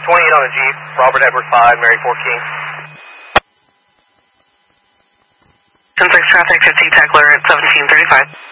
28 on a Jeep, Robert Edward 5, Mary 14. 10-6 traffic, 50 tackler at 1735.